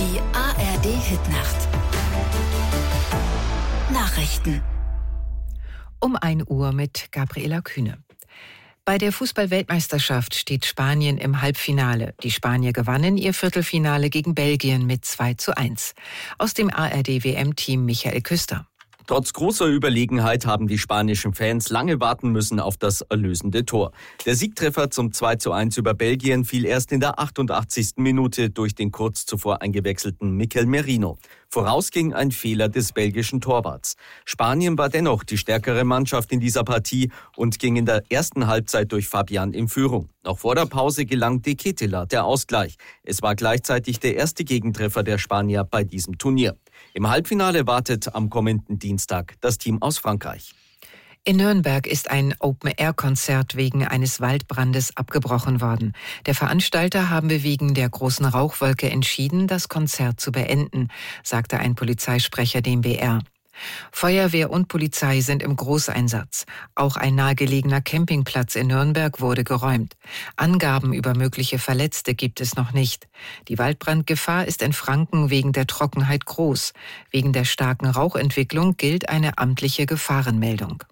Die ARD-Hitnacht. Nachrichten. Um 1 Uhr mit Gabriela Kühne. Bei der Fußball-Weltmeisterschaft steht Spanien im Halbfinale. Die Spanier gewannen ihr Viertelfinale gegen Belgien mit 2:1. Aus dem ARD-WM-Team Michael Küster. Trotz großer Überlegenheit haben die spanischen Fans lange warten müssen auf das erlösende Tor. Der Siegtreffer zum 2:1 über Belgien fiel erst in der 88. Minute durch den kurz zuvor eingewechselten Mikel Merino. Voraus ging ein Fehler des belgischen Torwarts. Spanien war dennoch die stärkere Mannschaft in dieser Partie und ging in der ersten Halbzeit durch Fabian in Führung. Noch vor der Pause gelang De Ketelaere der Ausgleich. Es war gleichzeitig der erste Gegentreffer der Spanier bei diesem Turnier. Im Halbfinale wartet am kommenden Dienstag das Team aus Frankreich. In Nürnberg ist ein Open-Air-Konzert wegen eines Waldbrandes abgebrochen worden. Der Veranstalter habe wegen der großen Rauchwolke entschieden, das Konzert zu beenden, sagte ein Polizeisprecher dem BR. Feuerwehr und Polizei sind im Großeinsatz. Auch ein nahegelegener Campingplatz in Nürnberg wurde geräumt. Angaben über mögliche Verletzte gibt es noch nicht. Die Waldbrandgefahr ist in Franken wegen der Trockenheit groß. Wegen der starken Rauchentwicklung gilt eine amtliche Gefahrenmeldung.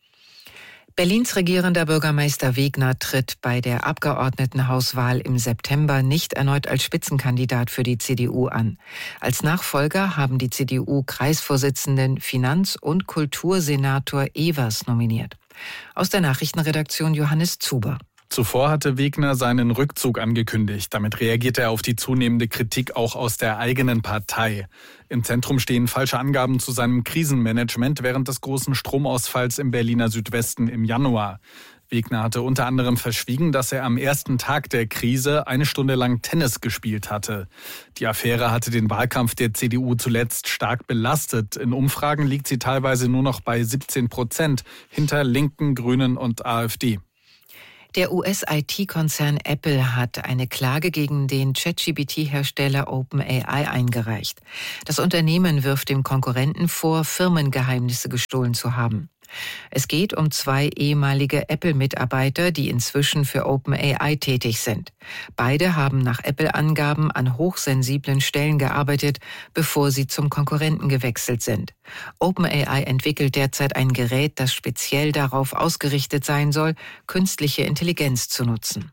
Berlins regierender Bürgermeister Wegner tritt bei der Abgeordnetenhauswahl im September nicht erneut als Spitzenkandidat für die CDU an. Als Nachfolger haben die CDU-Kreisvorsitzenden Finanz- und Kultursenator Evers nominiert. Aus der Nachrichtenredaktion Johannes Zuber. Zuvor hatte Wegner seinen Rückzug angekündigt. Damit reagierte er auf die zunehmende Kritik auch aus der eigenen Partei. Im Zentrum stehen falsche Angaben zu seinem Krisenmanagement während des großen Stromausfalls im Berliner Südwesten im Januar. Wegner hatte unter anderem verschwiegen, dass er am ersten Tag der Krise 1 Stunde lang Tennis gespielt hatte. Die Affäre hatte den Wahlkampf der CDU zuletzt stark belastet. In Umfragen liegt sie teilweise nur noch bei 17%, hinter Linken, Grünen und AfD. Der US-IT-Konzern Apple hat eine Klage gegen den ChatGPT-Hersteller OpenAI eingereicht. Das Unternehmen wirft dem Konkurrenten vor, Firmengeheimnisse gestohlen zu haben. Es geht um 2 ehemalige Apple-Mitarbeiter, die inzwischen für OpenAI tätig sind. Beide haben nach Apple-Angaben an hochsensiblen Stellen gearbeitet, bevor sie zum Konkurrenten gewechselt sind. OpenAI entwickelt derzeit ein Gerät, das speziell darauf ausgerichtet sein soll, künstliche Intelligenz zu nutzen.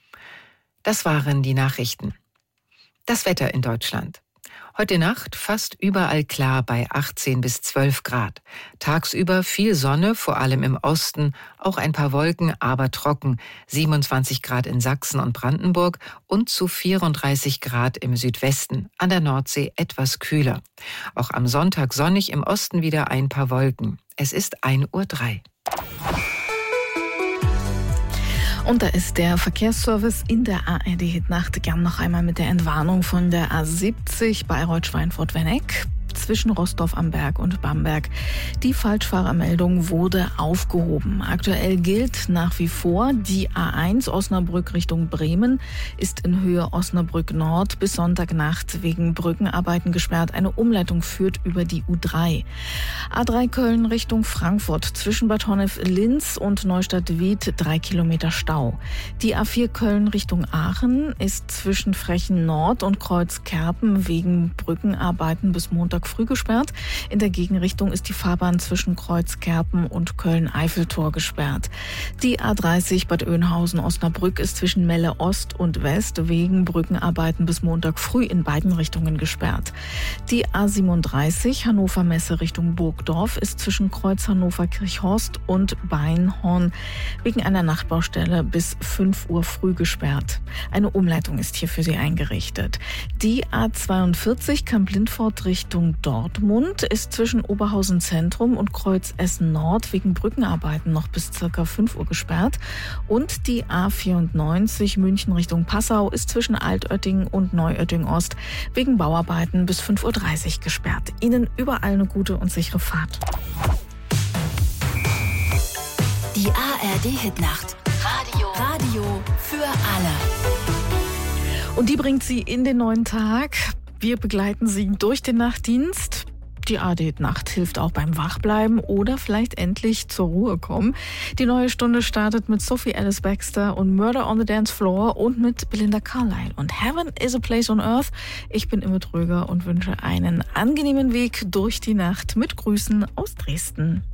Das waren die Nachrichten. Das Wetter in Deutschland. Heute Nacht fast überall klar bei 18 bis 12 Grad. Tagsüber viel Sonne, vor allem im Osten, auch ein paar Wolken, aber trocken. 27 Grad in Sachsen und Brandenburg und zu 34 Grad im Südwesten. An der Nordsee etwas kühler. Auch am Sonntag sonnig, im Osten wieder ein paar Wolken. Es ist 1:03 Uhr. Und da ist der Verkehrsservice in der ARD-Hitnacht gern noch einmal mit der Entwarnung von der A70 Bayreuth-Schweinfurt-Wenneck zwischen Rostorf am Berg und Bamberg. Die Falschfahrermeldung wurde aufgehoben. Aktuell gilt nach wie vor, die A1 Osnabrück Richtung Bremen ist in Höhe Osnabrück Nord bis Sonntagnacht wegen Brückenarbeiten gesperrt. Eine Umleitung führt über die U3. A3 Köln Richtung Frankfurt zwischen Bad Honnef-Linz und Neustadt-Wied 3 Kilometer Stau. Die A4 Köln Richtung Aachen ist zwischen Frechen Nord und Kreuzkerpen wegen Brückenarbeiten bis Montag früh gesperrt. In der Gegenrichtung ist die Fahrbahn zwischen Kreuzkerpen und Köln-Eiffeltor gesperrt. Die A30 Bad Oeynhausen-Osnabrück ist zwischen Melle Ost und West wegen Brückenarbeiten bis Montag früh in beiden Richtungen gesperrt. Die A37 Hannover-Messe Richtung Burgdorf ist zwischen Kreuz Hannover-Kirchhorst und Beinhorn wegen einer Nachtbaustelle bis 5 Uhr früh gesperrt. Eine Umleitung ist hier für Sie eingerichtet. Die A42 Kamp-Lindfort Richtung Dortmund ist zwischen Oberhausen Zentrum und Kreuz Essen Nord wegen Brückenarbeiten noch bis ca. 5 Uhr gesperrt. Und die A94 München Richtung Passau ist zwischen Altötting und Neuötting Ost wegen Bauarbeiten bis 5:30 Uhr gesperrt. Ihnen überall eine gute und sichere Fahrt. Die ARD-Hitnacht. Radio für alle. Und die bringt Sie in den neuen Tag. Wir begleiten Sie durch den Nachtdienst. Die ARD-Nacht hilft auch beim Wachbleiben oder vielleicht endlich zur Ruhe kommen. Die neue Stunde startet mit Sophie Alice Baxter und Murder on the Dance Floor und mit Belinda Carlisle und Heaven is a Place on Earth. Ich bin Imme Tröger und wünsche einen angenehmen Weg durch die Nacht mit Grüßen aus Dresden.